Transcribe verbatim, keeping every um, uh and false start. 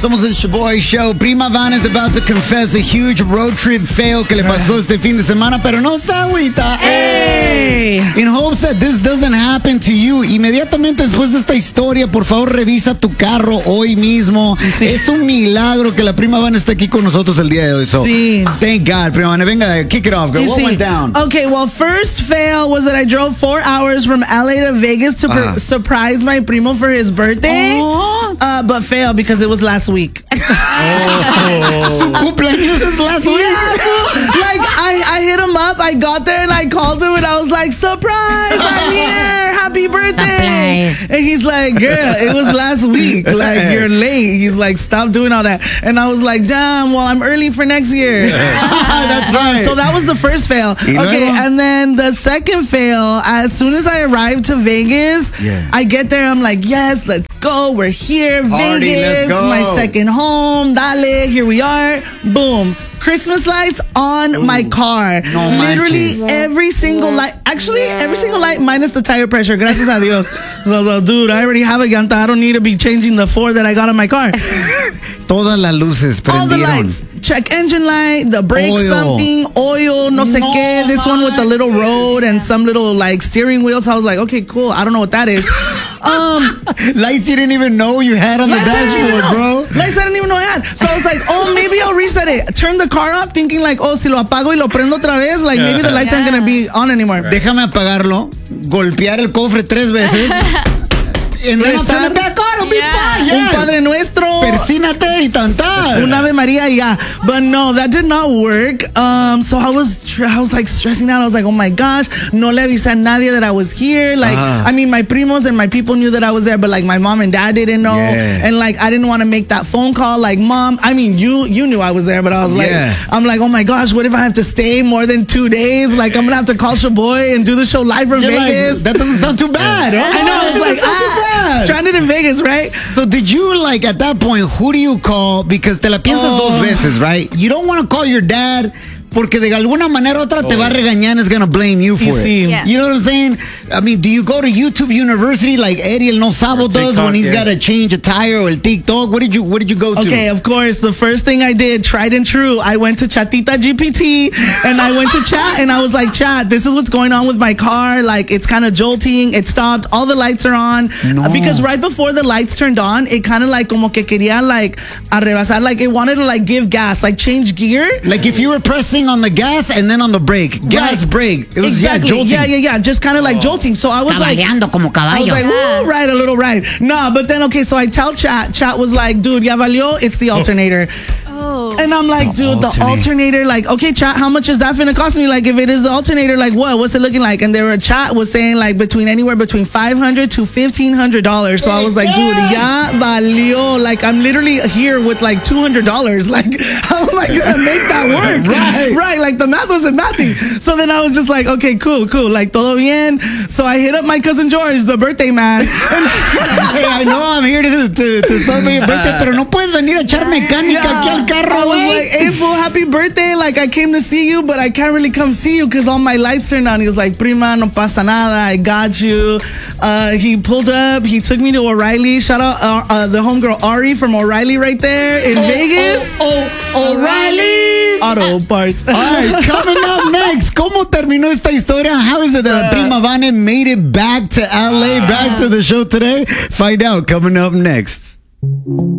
Somos el Shaboy Show. Prima Vanna is about to confess a huge road trip fail que le pasó este fin de semana, pero no se agüita. Hey. In hopes that this doesn't happen to you. Inmediatamente después de esta historia, por favor, revisa tu carro hoy mismo. Sí. Es un milagro que la Prima Vanna esté aquí con nosotros el día de hoy. So, sí. Thank God, Prima Vanna. Venga, kick it off, girl. You What see, went down? Okay, well, first fail was that I drove four hours from L A to Vegas to Uh-huh. pr- surprise my primo for his birthday. Aww. Uh, but fail because it was last week. Oh. Su cumpleaños is last week. Yeah, like I, I hit him up. I got there and I called him and I was like, surprise, I'm here. Happy birthday. Surprise. And he's like, girl, it was last week. Like, you're late. He's like, stop doing all that. And I was like, damn, well, I'm early for next year. That's right. So that was the first fail. Okay, and then the second fail, as soon as I arrived to Vegas, Yeah. I get there, I'm like, yes, let's go. We're here, Party, Vegas, let's go. my second home. Dale, here we are. Boom. Christmas lights on my car. No Literally manches. every single light. Actually, every single light minus the tire pressure. Gracias a Dios. So, so, dude, I already have a llanta. I don't need to be changing the four that I got on my car. Todas las luces All the prendieron. lights. Check engine light, the brake Oil. something, oil, no sé No qué. This one with the little road and some little like steering wheel. So I was like, okay, cool. I don't know what that is. Um, Lights you didn't even know you had on the lights I didn't even dashboard, know. bro. Lights I didn't even know I had. So I was like, oh, maybe I'll reset it. Turn the car off, thinking like, oh, si lo apago y lo prendo otra vez, like maybe the lights aren't gonna be on anymore. Déjame apagarlo, golpear el cofre tres veces. And then I'll turn it back on, it'll be fine. Un Yeah. Padre Nuestro. Persínate y tantar. Un Ave Maria, yeah. But no, that did not work. Um, so I was, tr- I was like stressing out. I was like, oh my gosh, no le avisé a nadie that I was here. Like, Ah. I mean, my primos and my people knew that I was there, but like my mom and dad didn't know. Yeah. And like, I didn't want to make that phone call. Like, mom, I mean, you, you knew I was there, but I was like, Yeah. I'm like, oh my gosh, what if I have to stay more than two days? Like, I'm gonna have to call Shaboy and do the show live from You're Vegas. like, that doesn't sound too bad. Huh? I know, it's like, ah, stranded in Vegas, right? So did you, like, at that point, who do you call? Because te la piensas Oh. dos veces, right? You don't want to call your dad porque de alguna manera u otra te va a regañar and is going to blame you for Y it. sí. Yeah. You know what I'm saying? I mean, do you go to YouTube University like Eddie El No Sabo does TikTok, when he's yeah. got to change a tire or el TikTok? What did you What did you go to? Okay, of course. The first thing I did, tried and true, I went to Chatita G P T and I went to chat and I was like, chat, this is what's going on with my car. Like, it's kind of jolting. It stopped. All the lights are on. No. Uh, Because right before the lights turned on, it kind of like como que quería like arrebasar. Like, it wanted to like give gas, like change gear. Like if you were pressing on the gas and then on the brake. Gas, Right. brake. It was, Exactly. yeah, jolting. Yeah, yeah, yeah. Just kind of like jolting. So I was like, Cabaleando como I was caballo. like, woo, right, a little right. Nah, but then, okay, so I tell Chat. Chat was like, dude, ya valió, it's the alternator. Oh. And I'm like, The dude, the alternator. alternator, like, okay, Chat, how much is that finna cost me? Like, if it is the alternator, like, what? What's it looking like? And there were Chat was saying, like, between anywhere between five hundred to fifteen hundred dollars. So I was like, dude, ya valió. Like, I'm literally here with like two hundred dollars. Like, how am I gonna make that work? Right. Right. Like, the math wasn't mathing. So then I was just like, okay, cool, cool. Like, todo bien. So I hit up my cousin George, the birthday man. Hey, I know I'm here to, to, to celebrate your birthday, pero no puedes venir a echar mecánica aquí al I carro, was güey. like, hey, fool, happy birthday. Like, I came to see you, but I can't really come see you because all my lights turned on. He was like, prima, no pasa nada. I got you. Uh, he pulled up. He took me to O'Reilly. Shout out uh, uh, the homegirl Ari from O'Reilly right there in Vegas. Oh, oh, O'Reilly's. Auto parts. All right, coming up next, ¿cómo terminó esta historia? How is it that Prima Vanna made it back to L A, back to the show today? Find out coming up next.